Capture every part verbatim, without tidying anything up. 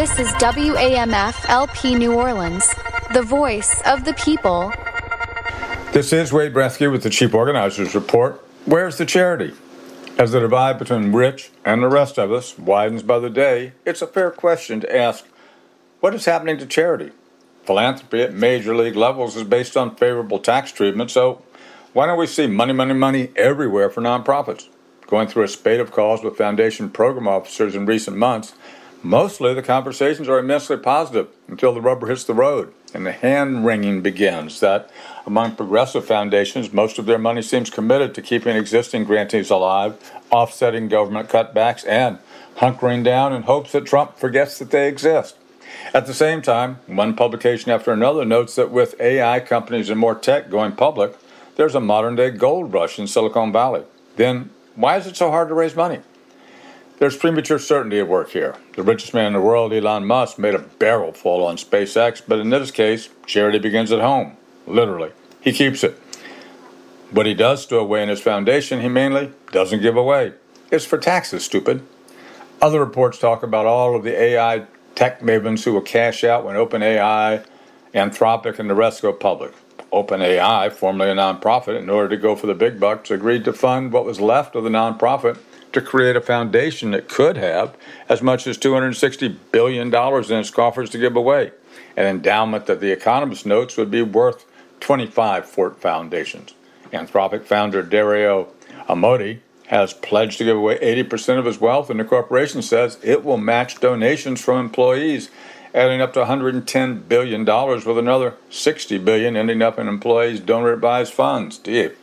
This is W A M F L P New Orleans, the voice of the people. This is Wade Bresky with the Chief Organizers Report. Where's the charity? As the divide between rich and the rest of us widens by the day, it's a fair question to ask, what is happening to charity? Philanthropy at major league levels is based on favorable tax treatment, so why don't we see money, money, money everywhere for nonprofits? Going through a spate of calls with foundation program officers in recent months, mostly the conversations are immensely positive until the rubber hits the road and the hand-wringing begins that among progressive foundations, most of their money seems committed to keeping existing grantees alive, offsetting government cutbacks, and hunkering down in hopes that Trump forgets that they exist. At the same time, one publication after another notes that with A I companies and more tech going public, there's a modern-day gold rush in Silicon Valley. Then why is it so hard to raise money? There's premature certainty at work here. The richest man in the world, Elon Musk, made a barrel full on SpaceX, but in this case, charity begins at home. Literally. He keeps it. What he does stow away in his foundation, he mainly doesn't give away. It's for taxes, stupid. Other reports talk about all of the A I tech mavens who will cash out when OpenAI, Anthropic, and the rest go public. OpenAI, formerly a nonprofit, in order to go for the big bucks, agreed to fund what was left of the nonprofit to create a foundation that could have as much as two hundred sixty billion dollars in its coffers to give away, an endowment that The Economist notes would be worth twenty-five Fort foundations. Anthropic founder Dario Amodei has pledged to give away eighty percent of his wealth, and the corporation says it will match donations from employees, adding up to one hundred ten billion dollars, with another sixty billion dollars ending up in employees' donor-advised funds. Jeez.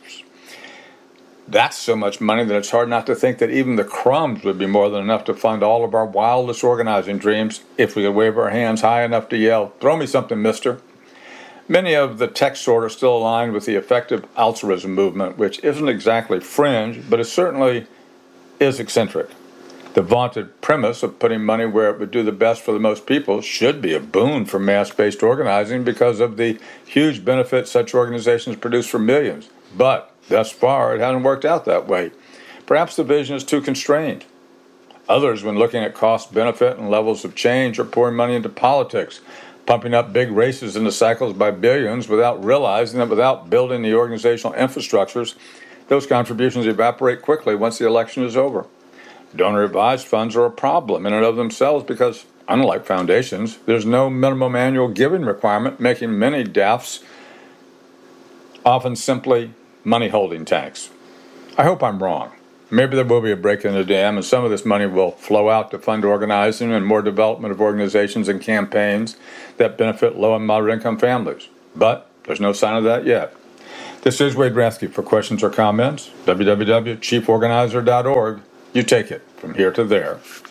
That's so much money that it's hard not to think that even the crumbs would be more than enough to fund all of our wildest organizing dreams if we could wave our hands high enough to yell, "Throw me something, mister." Many of the tech sort are still aligned with the effective altruism movement, which isn't exactly fringe, but it certainly is eccentric. The vaunted premise of putting money where it would do the best for the most people should be a boon for mass-based organizing because of the huge benefits such organizations produce for millions. But thus far, it hasn't worked out that way. Perhaps the vision is too constrained. Others, when looking at cost, benefit, and levels of change, are pouring money into politics, pumping up big races into cycles by billions without realizing that without building the organizational infrastructures, those contributions evaporate quickly once the election is over. Donor-advised funds are a problem in and of themselves because, unlike foundations, there's no minimum annual giving requirement, making many D A Fs often simply money-holding tanks. I hope I'm wrong. Maybe there will be a break in the dam, and some of this money will flow out to fund organizing and more development of organizations and campaigns that benefit low and moderate-income families. But there's no sign of that yet. This is Wade Bresky. For questions or comments, w w w dot chief organizer dot org. You take it from here to there.